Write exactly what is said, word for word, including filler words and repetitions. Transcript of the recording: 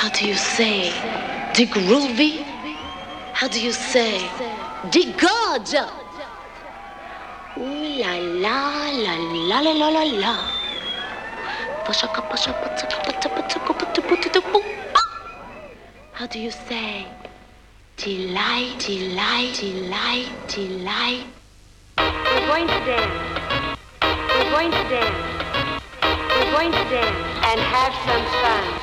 How do you say? The groovy? How do you say? The gorgeous? Ooh la la la la la la la la. How do you say? Delight, delight, delight, delight. We're going to dance. We're going to dance. We're going to dance and have some fun.